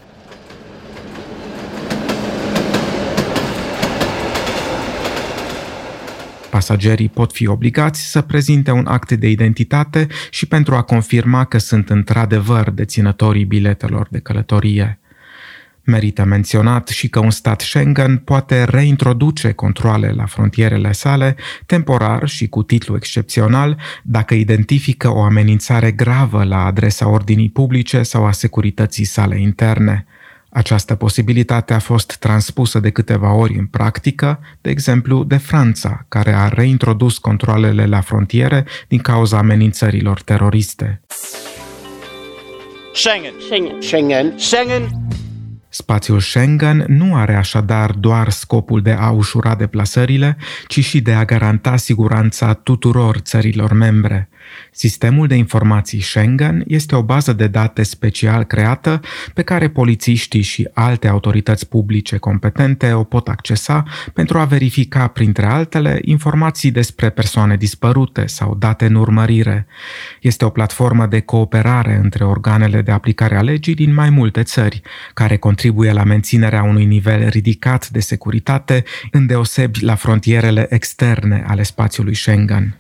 Pasagerii pot fi obligați să prezinte un act de identitate și pentru a confirma că sunt într-adevăr deținătorii biletelor de călătorie. Merită menționat și că un stat Schengen poate reintroduce controale la frontierele sale temporar și cu titlu excepțional dacă identifică o amenințare gravă la adresa ordinii publice sau a securității sale interne. Această posibilitate a fost transpusă de câteva ori în practică, de exemplu de Franța, care a reintrodus controalele la frontiere din cauza amenințărilor teroriste. Schengen. Schengen. Schengen. Schengen. Spațiul Schengen nu are așadar doar scopul de a ușura deplasările, ci și de a garanta siguranța tuturor țărilor membre. Sistemul de informații Schengen este o bază de date special creată pe care polițiștii și alte autorități publice competente o pot accesa pentru a verifica, printre altele, informații despre persoane dispărute sau date în urmărire. Este o platformă de cooperare între organele de aplicare a legii din mai multe țări, care contribuie la menținerea unui nivel ridicat de securitate, îndeosebi la frontierele externe ale spațiului Schengen.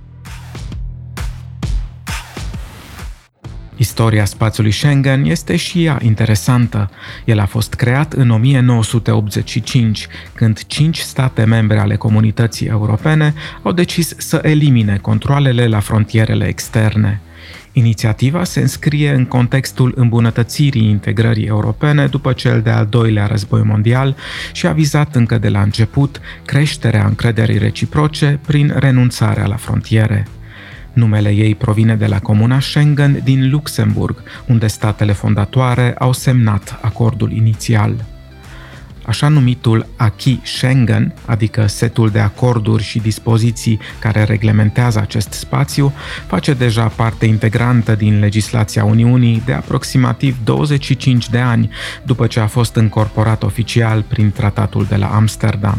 Istoria spațiului Schengen este și ea interesantă. El a fost creat în o mie nouă sute optzeci și cinci, când cinci state membre ale comunității europene au decis să elimine controalele la frontierele externe. Inițiativa se înscrie în contextul îmbunătățirii integrării europene după cel de-al doilea război mondial și a vizat încă de la început creșterea încrederii reciproce prin renunțarea la frontiere. Numele ei provine de la comuna Schengen din Luxemburg, unde statele fondatoare au semnat acordul inițial. Așa numitul Acquis Schengen, adică setul de acorduri și dispoziții care reglementează acest spațiu, face deja parte integrantă din legislația Uniunii de aproximativ douăzeci și cinci de ani, după ce a fost încorporat oficial prin Tratatul de la Amsterdam.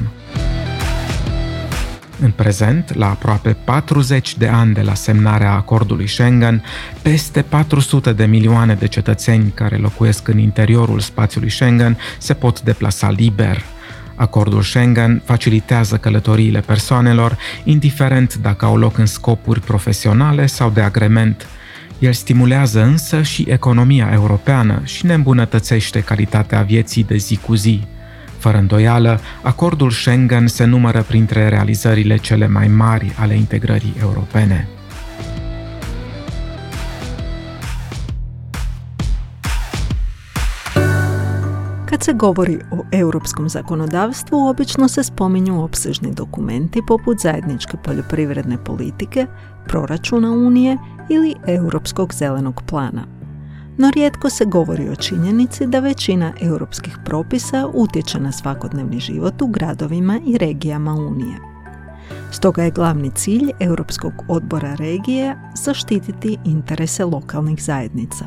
În prezent, la aproape patruzeci de ani de la semnarea acordului Schengen, peste patru sute de milioane de cetățeni care locuiesc în interiorul spațiului Schengen se pot deplasa liber. Acordul Schengen facilitează călătoriile persoanelor, indiferent dacă au loc în scopuri profesionale sau de agrement. El stimulează însă și economia europeană și ne îmbunătățește calitatea vieții de zi cu zi. Fără îndoială, acordul Schengen se numără printre realizările cele mai mari ale integrării europene. Kad se govori o europskom zakonodavstvu, obično se spominju opsežni dokumenti poput zajedničke poljoprivredne politike, proračuna Unije ili Europskog zelenog plana. No rijetko se govori o činjenici da većina europskih propisa utječe na svakodnevni život u gradovima i regijama Unije. Stoga je glavni cilj Europskog odbora regije zaštititi interese lokalnih zajednica.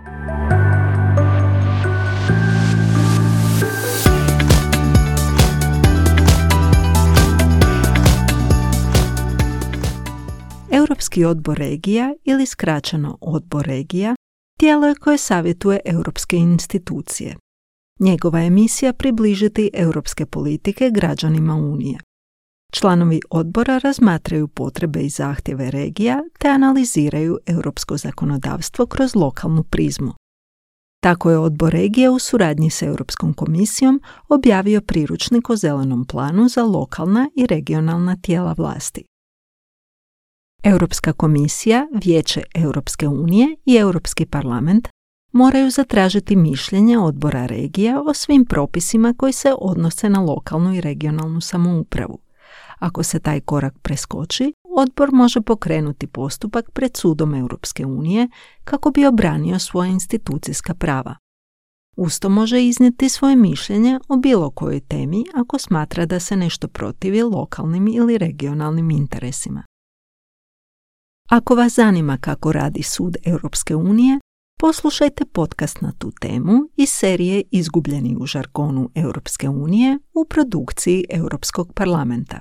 Europski odbor regija ili skraćeno odbor regija tijelo je koje savjetuje europske institucije. Njegova je misija približiti europske politike građanima Unije. Članovi odbora razmatraju potrebe i zahtjeve regija te analiziraju europsko zakonodavstvo kroz lokalnu prizmu. Tako je odbor regije u suradnji s Europskom komisijom objavio priručnik o zelenom planu za lokalna i regionalna tijela vlasti. Europska komisija, Vijeće Europske unije i Europski parlament moraju zatražiti mišljenje odbora regija o svim propisima koji se odnose na lokalnu i regionalnu samoupravu. Ako se taj korak preskoči, odbor može pokrenuti postupak pred sudom Europske unije kako bi obranio svoja institucijska prava. Usto može iznijeti svoje mišljenje o bilo kojoj temi ako smatra da se nešto protivi lokalnim ili regionalnim interesima. Ako vas zanima kako radi Sud Europske unije, poslušajte podcast na tu temu iz serije Izgubljeni u žargonu Europske unije u produkciji Europskog parlamenta.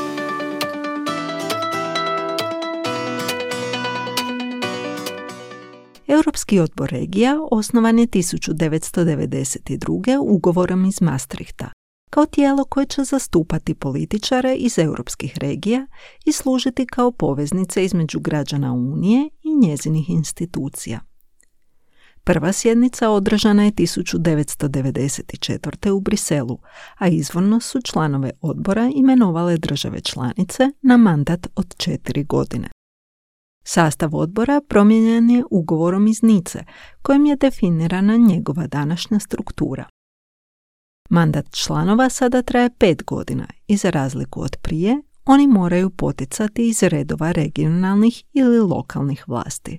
Europski odbor regija osnovan je tisuću devetsto devedeset druge ugovorom iz Maastrichta, kao tijelo koje će zastupati političare iz europskih regija i služiti kao poveznice između građana Unije i njezinih institucija. Prva sjednica održana je tisuću devetsto devedeset četvrte u Briselu, a izvorno su članove odbora imenovale države članice na mandat od četiri godine. Sastav odbora promijenjen je ugovorom iz Nice, kojim je definirana njegova današnja struktura. Mandat članova sada traje pet godina i za razliku od prije, oni moraju poticati iz redova regionalnih ili lokalnih vlasti.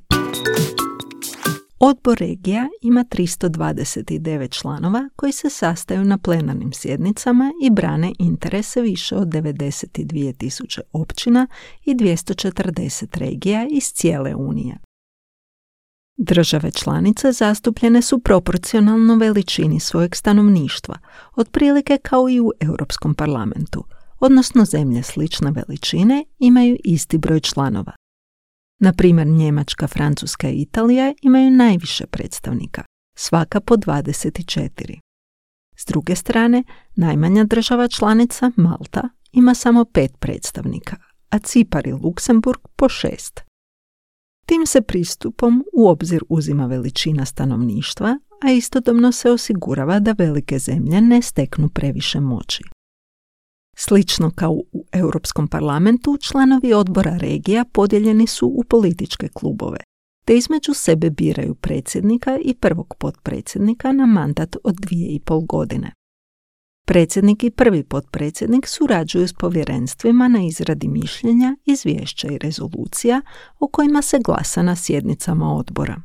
Odbor regija ima tristo dvadeset devet članova koji se sastaju na plenarnim sjednicama i brane interese više od devedeset dvije tisuće općina i dvjesto četrdeset regija iz cijele Unije. Države članice zastupljene su proporcionalno veličini svojeg stanovništva, otprilike kao i u Europskom parlamentu, odnosno zemlje slične veličine imaju isti broj članova. Na primjer, Njemačka, Francuska i Italija imaju najviše predstavnika, svaka po dvadeset četiri. S druge strane, najmanja država članica, Malta, ima samo pet predstavnika, a Cipar i Luksemburg po šest. Tim se pristupom u obzir uzima veličina stanovništva, a istodobno se osigurava da velike zemlje ne steknu previše moći. Slično kao u Europskom parlamentu, članovi odbora regija podijeljeni su u političke klubove, te između sebe biraju predsjednika i prvog potpredsjednika na mandat od dvije i pol godine. Predsjednik i prvi potpredsjednik surađuju s povjerenstvima na izradi mišljenja, izvješća i rezolucija o kojima se glasa na sjednicama odbora.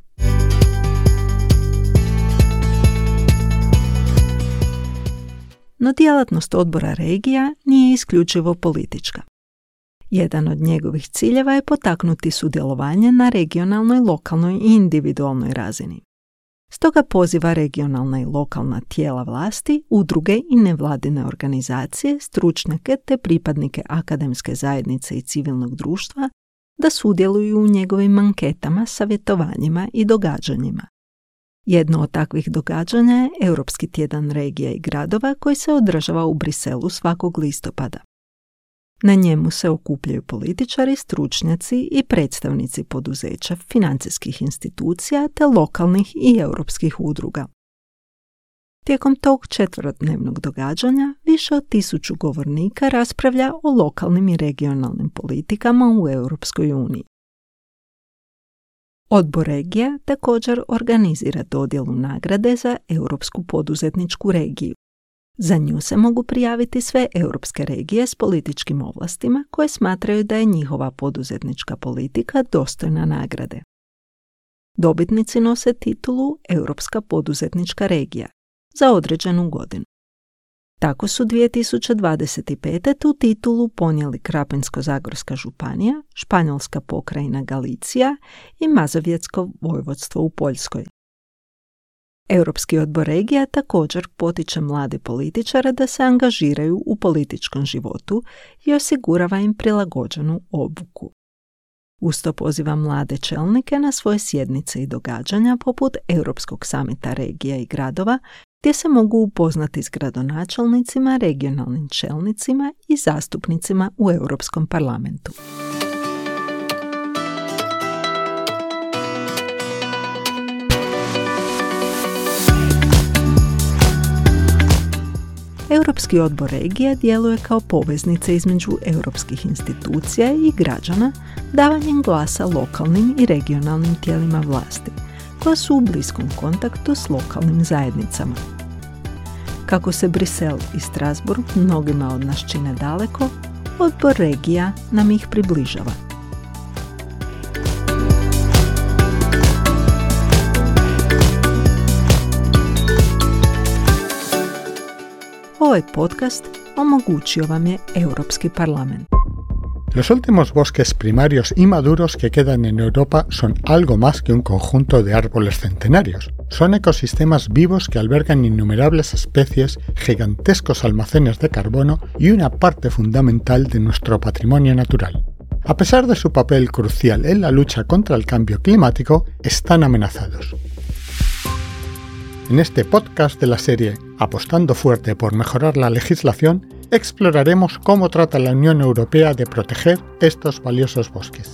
No djelatnost odbora regija nije isključivo politička. Jedan od njegovih ciljeva je potaknuti sudjelovanje na regionalnoj, lokalnoj i individualnoj razini. Stoga poziva regionalna i lokalna tijela vlasti, udruge i nevladine organizacije, stručnjake te pripadnike akademske zajednice i civilnog društva da sudjeluju u njegovim anketama, savjetovanjima i događanjima. Jedno od takvih događanja je Europski tjedan regija i gradova koji se održava u Briselu svakog listopada. Na njemu se okupljaju političari, stručnjaci i predstavnici poduzeća, financijskih institucija te lokalnih i europskih udruga. Tijekom tog četverodnevnog događanja više od tisuću govornika raspravlja o lokalnim i regionalnim politikama u Europskoj uniji. Odbor regija također organizira dodjelu nagrade za Europsku poduzetničku regiju. Za nju se mogu prijaviti sve europske regije s političkim ovlastima koje smatraju da je njihova poduzetnička politika dostojna nagrade. Dobitnici nose titulu Europska poduzetnička regija za određenu godinu. Tako su dvije tisuće dvadeset pete tu titulu ponijeli Krapinsko-zagorska županija, Španjolska pokrajina Galicija i Mazovjetsko vojvodstvo u Poljskoj. Europski odbor regija također potiče mlade političare da se angažiraju u političkom životu i osigurava im prilagođenu obuku. Usto poziva mlade čelnike na svoje sjednice i događanja poput Europskog samita regija i gradova, gdje se mogu upoznati s gradonačelnicima, regionalnim čelnicima i zastupnicima u Europskom parlamentu. Europski odbor regija djeluje kao poveznica između europskih institucija i građana davanjem glasa lokalnim i regionalnim tijelima vlasti, koja su u bliskom kontaktu s lokalnim zajednicama. Kako se Brisel i Strasbourg mnogima od nas čine daleko, odbor regija nam ih približava. Ovaj podcast omogućio vam je Europski parlament. Los últimos bosques primarios y maduros que quedan en Europa son algo más que un conjunto de árboles centenarios. Son ecosistemas vivos que albergan innumerables especies, gigantescos almacenes de carbono y una parte fundamental de nuestro patrimonio natural. A pesar de su papel crucial en la lucha contra el cambio climático, están amenazados. En este podcast de la serie Apostando fuerte por mejorar la legislación, exploraremos cómo trata la Unión Europea de proteger estos valiosos bosques.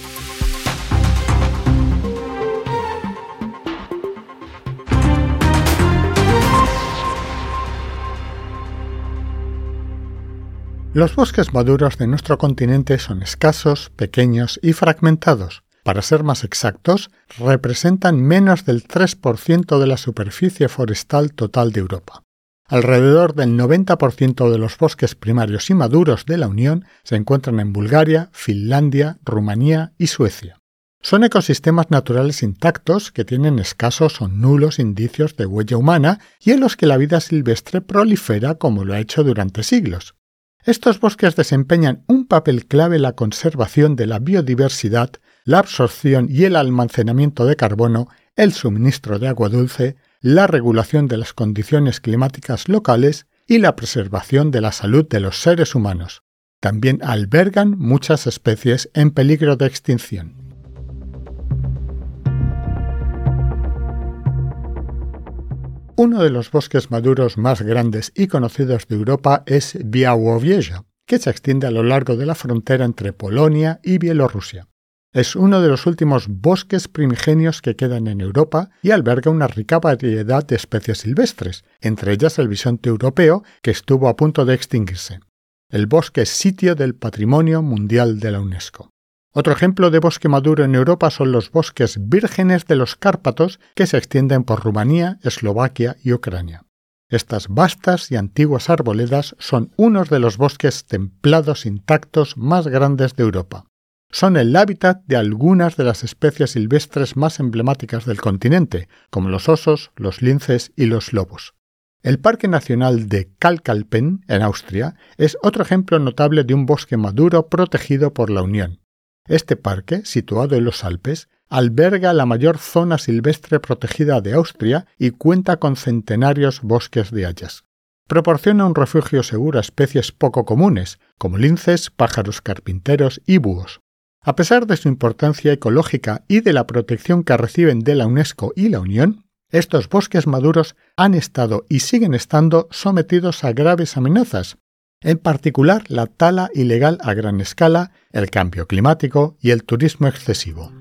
Los bosques maduros de nuestro continente son escasos, pequeños y fragmentados. Para ser más exactos, representan menos del tres por ciento de la superficie forestal total de Europa. Alrededor del noventa por ciento de los bosques primarios y maduros de la Unión se encuentran en Bulgaria, Finlandia, Rumanía y Suecia. Son ecosistemas naturales intactos que tienen escasos o nulos indicios de huella humana y en los que la vida silvestre prolifera como lo ha hecho durante siglos. Estos bosques desempeñan un papel clave en la conservación de la biodiversidad, la absorción y el almacenamiento de carbono, el suministro de agua dulce, la regulación de las condiciones climáticas locales y la preservación de la salud de los seres humanos. También albergan muchas especies en peligro de extinción. Uno de los bosques maduros más grandes y conocidos de Europa es Białowieża, que se extiende a lo largo de la frontera entre Polonia y Bielorrusia. Es uno de los últimos bosques primigenios que quedan en Europa y alberga una rica variedad de especies silvestres, entre ellas el bisonte europeo, que estuvo a punto de extinguirse. El bosque es sitio del Patrimonio Mundial de la UNESCO. Otro ejemplo de bosque maduro en Europa son los bosques vírgenes de los Cárpatos, que se extienden por Rumanía, Eslovaquia y Ucrania. Estas vastas y antiguas arboledas son unos de los bosques templados intactos más grandes de Europa. Son el hábitat de algunas de las especies silvestres más emblemáticas del continente, como los osos, los linces y los lobos. El Parque Nacional de Kalkalpen, en Austria, es otro ejemplo notable de un bosque maduro protegido por la Unión. Este parque, situado en los Alpes, alberga la mayor zona silvestre protegida de Austria y cuenta con centenarios bosques de hayas. Proporciona un refugio seguro a especies poco comunes, como linces, pájaros carpinteros y búhos. A pesar de su importancia ecológica y de la protección que reciben de la UNESCO y la Unión, estos bosques maduros han estado y siguen estando sometidos a graves amenazas, en particular la tala ilegal a gran escala, el cambio climático y el turismo excesivo.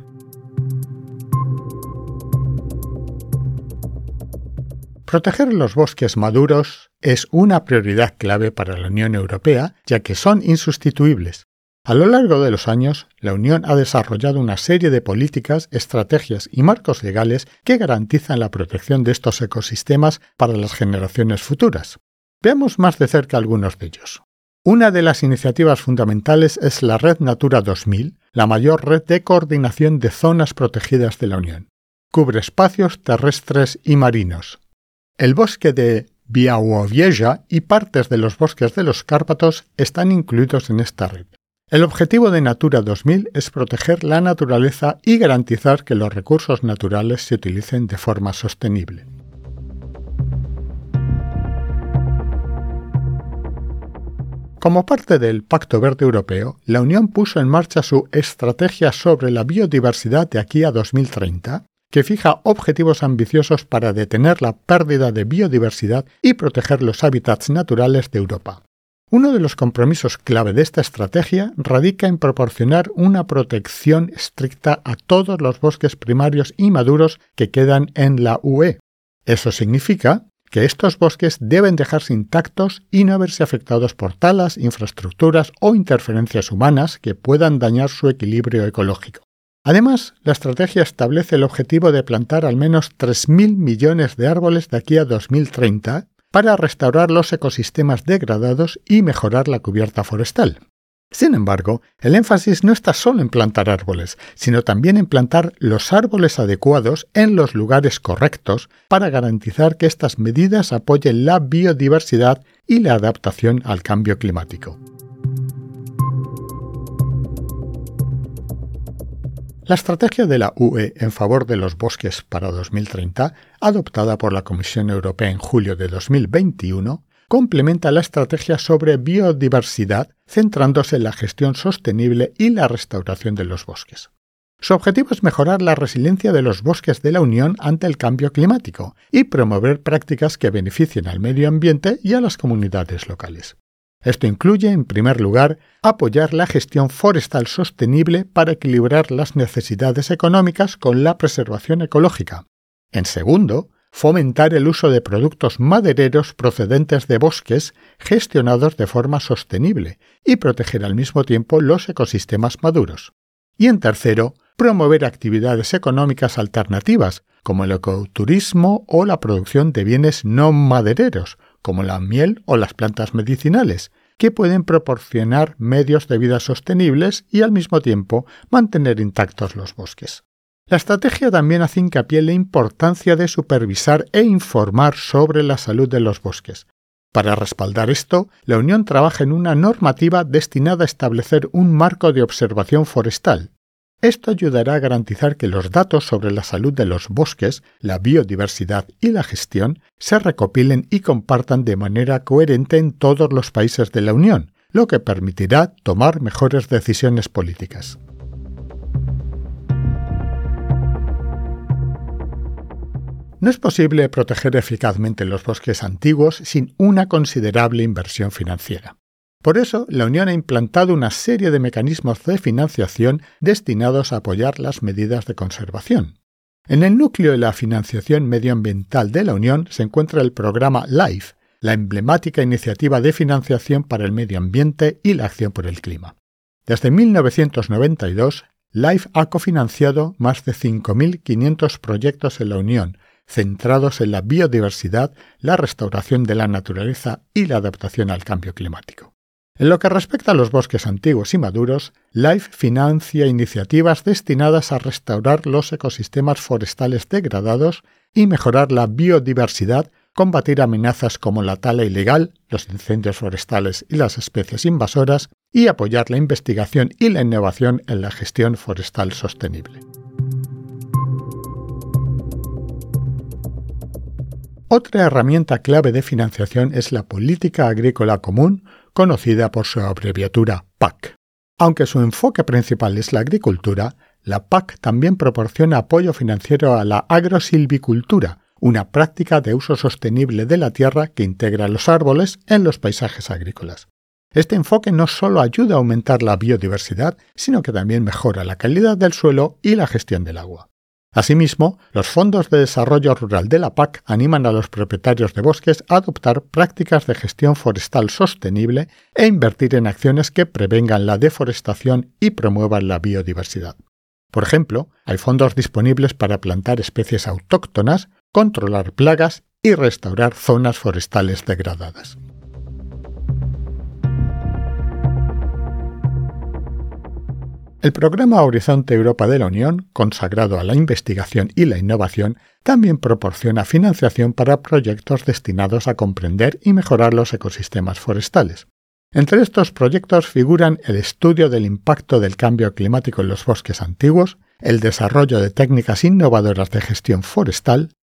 Proteger los bosques maduros es una prioridad clave para la Unión Europea, ya que son insustituibles. A lo largo de los años, la Unión ha desarrollado una serie de políticas, estrategias y marcos legales que garantizan la protección de estos ecosistemas para las generaciones futuras. Veamos más de cerca algunos de ellos. Una de las iniciativas fundamentales es la Red Natura dos mil, la mayor red de coordinación de zonas protegidas de la Unión. Cubre espacios terrestres y marinos. El bosque de Białowieża y partes de los bosques de los Cárpatos están incluidos en esta red. El objetivo de Natura dos mil es proteger la naturaleza y garantizar que los recursos naturales se utilicen de forma sostenible. Como parte del Pacto Verde Europeo, la Unión puso en marcha su Estrategia sobre la Biodiversidad de aquí a dos mil treinta, que fija objetivos ambiciosos para detener la pérdida de biodiversidad y proteger los hábitats naturales de Europa. Uno de los compromisos clave de esta estrategia radica en proporcionar una protección estricta a todos los bosques primarios y maduros que quedan en la U E. Eso significa que estos bosques deben dejarse intactos y no verse afectados por talas, infraestructuras o interferencias humanas que puedan dañar su equilibrio ecológico. Además, la estrategia establece el objetivo de plantar al menos tres mil millones de árboles de aquí a dos mil treinta, para restaurar los ecosistemas degradados y mejorar la cubierta forestal. Sin embargo, el énfasis no está solo en plantar árboles, sino también en plantar los árboles adecuados en los lugares correctos para garantizar que estas medidas apoyen la biodiversidad y la adaptación al cambio climático. La estrategia de la U E en favor de los bosques para dos mil treinta, adoptada por la Comisión Europea en julio de dos mil veintiuno, complementa la estrategia sobre biodiversidad, centrándose en la gestión sostenible y la restauración de los bosques. Su objetivo es mejorar la resiliencia de los bosques de la Unión ante el cambio climático y promover prácticas que beneficien al medio ambiente y a las comunidades locales. Esto incluye, en primer lugar, apoyar la gestión forestal sostenible para equilibrar las necesidades económicas con la preservación ecológica. En segundo, fomentar el uso de productos madereros procedentes de bosques gestionados de forma sostenible y proteger al mismo tiempo los ecosistemas maduros. Y en tercero, promover actividades económicas alternativas, como el ecoturismo o la producción de bienes no madereros, como la miel o las plantas medicinales, que pueden proporcionar medios de vida sostenibles y al mismo tiempo mantener intactos los bosques. La estrategia también hace hincapié en la importancia de supervisar e informar sobre la salud de los bosques. Para respaldar esto, la Unión trabaja en una normativa destinada a establecer un marco de observación forestal. Esto ayudará a garantizar que los datos sobre la salud de los bosques, la biodiversidad y la gestión se recopilen y compartan de manera coherente en todos los países de la Unión, lo que permitirá tomar mejores decisiones políticas. No es posible proteger eficazmente los bosques antiguos sin una considerable inversión financiera. Por eso, la Unión ha implantado una serie de mecanismos de financiación destinados a apoyar las medidas de conservación. En el núcleo de la financiación medioambiental de la Unión se encuentra el programa LIFE, la emblemática iniciativa de financiación para el medio ambiente y la acción por el clima. Desde mil novecientos noventa y dos, LIFE ha cofinanciado más de cinco mil quinientos proyectos en la Unión, centrados en la biodiversidad, la restauración de la naturaleza y la adaptación al cambio climático. En lo que respecta a los bosques antiguos y maduros, LIFE financia iniciativas destinadas a restaurar los ecosistemas forestales degradados y mejorar la biodiversidad, combatir amenazas como la tala ilegal, los incendios forestales y las especies invasoras, y apoyar la investigación y la innovación en la gestión forestal sostenible. Otra herramienta clave de financiación es la Política Agrícola Común, conocida por su abreviatura P A C. Aunque su enfoque principal es la agricultura, la P A C también proporciona apoyo financiero a la agrosilvicultura, una práctica de uso sostenible de la tierra que integra los árboles en los paisajes agrícolas. Este enfoque no solo ayuda a aumentar la biodiversidad, sino que también mejora la calidad del suelo y la gestión del agua. Asimismo, los fondos de desarrollo rural de la P A C animan a los propietarios de bosques a adoptar prácticas de gestión forestal sostenible e invertir en acciones que prevengan la deforestación y promuevan la biodiversidad. Por ejemplo, hay fondos disponibles para plantar especies autóctonas, controlar plagas y restaurar zonas forestales degradadas. El programa Horizonte Europa de la Unión, consagrado a la investigación y la innovación, también proporciona financiación para proyectos destinados a comprender y mejorar los ecosistemas forestales. Entre estos proyectos figuran el estudio del impacto del cambio climático en los bosques antiguos, el desarrollo de técnicas innovadoras de gestión forestal,